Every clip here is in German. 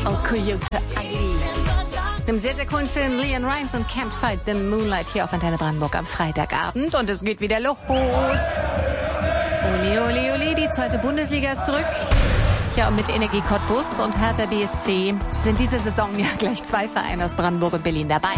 aus Coyote Ugly. Einem sehr, sehr coolen Film Leon Rimes und Can't Fight the Moonlight hier auf Antenne Brandenburg am Freitagabend. Und es geht wieder los. Uli, uli, uli, die zweite Bundesliga ist zurück. Ja, und mit Energie Cottbus und Hertha BSC sind diese Saison ja gleich zwei Vereine aus Brandenburg und Berlin dabei.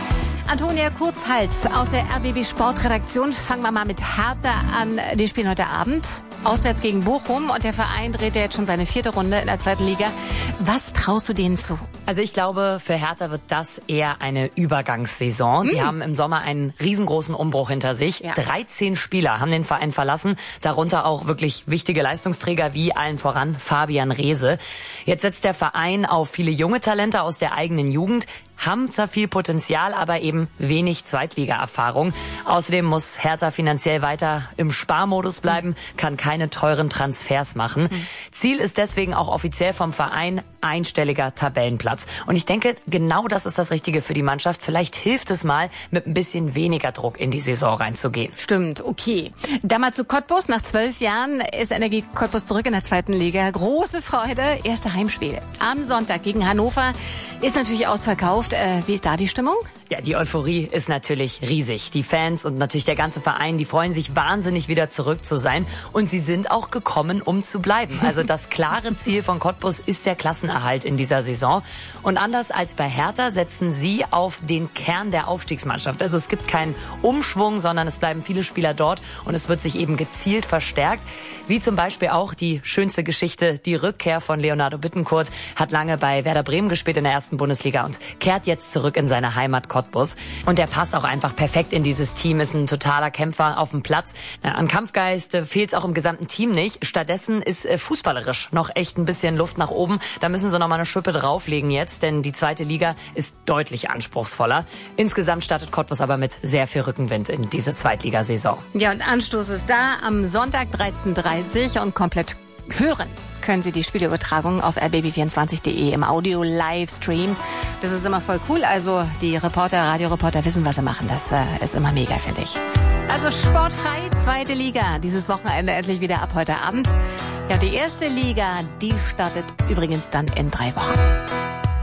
Antonia Kurzhals aus der RBB Sportredaktion. Fangen wir mal mit Hertha an. Die spielen heute Abend auswärts gegen Bochum und der Verein dreht ja jetzt schon seine 4. Runde in der 2. Liga. Was traust du denen zu? Also ich glaube, für Hertha wird das eher eine Übergangssaison. Die haben im Sommer einen riesengroßen Umbruch hinter sich. Ja. 13 Spieler haben den Verein verlassen, darunter auch wirklich wichtige Leistungsträger wie allen voran Fabian Reese. Jetzt setzt der Verein auf viele junge Talente aus der eigenen Jugend, haben zwar viel Potenzial, aber eben wenig Zweitliga-Erfahrung. Außerdem muss Hertha finanziell weiter im Sparmodus bleiben, kann keine teuren Transfers machen. Ziel ist deswegen auch offiziell vom Verein einstelliger Tabellenplatz. Und ich denke, genau das ist das Richtige für die Mannschaft. Vielleicht hilft es mal, mit ein bisschen weniger Druck in die Saison reinzugehen. Stimmt, okay. Damals zu Cottbus. Nach 12 Jahren ist Energie Cottbus zurück in der 2. Liga. Große Freude. Erste Heimspiel am Sonntag gegen Hannover. Ist natürlich ausverkauft. Wie ist da die Stimmung? Ja, die Euphorie ist natürlich riesig. Die Fans und natürlich der ganze Verein, die freuen sich wahnsinnig, wieder zurück zu sein. Und sie sind auch gekommen, um zu bleiben. Also das klare Ziel von Cottbus ist der Klassenerhalt in dieser Saison. Und anders als bei Hertha setzen sie auf den Kern der Aufstiegsmannschaft. Also es gibt keinen Umschwung, sondern es bleiben viele Spieler dort und es wird sich eben gezielt verstärkt. Wie zum Beispiel auch die schönste Geschichte, die Rückkehr von Leonardo Bittencourt, hat lange bei Werder Bremen gespielt in der 1. Bundesliga und kehrt jetzt zurück in seine Heimat Cottbus. Und der passt auch einfach perfekt in dieses Team, ist ein totaler Kämpfer auf dem Platz. An Kampfgeist fehlt es auch im gesamten Team nicht. Stattdessen ist fußballerisch noch echt ein bisschen Luft nach oben. Da müssen sie noch mal eine Schippe drauflegen jetzt, denn die 2. Liga ist deutlich anspruchsvoller. Insgesamt startet Cottbus aber mit sehr viel Rückenwind in diese Zweitligasaison. Ja, und Anstoß ist da am Sonntag 13:30 Uhr und komplett hören können Sie die Spielübertragung auf rbb24.de im Audio-Livestream. Das ist immer voll cool. Also die Radioreporter wissen, was sie machen. Das ist immer mega, finde ich. Also sportfrei, 2. Liga. Dieses Wochenende endlich wieder ab heute Abend. Ja, die 1. Liga, die startet übrigens dann in 3 Wochen.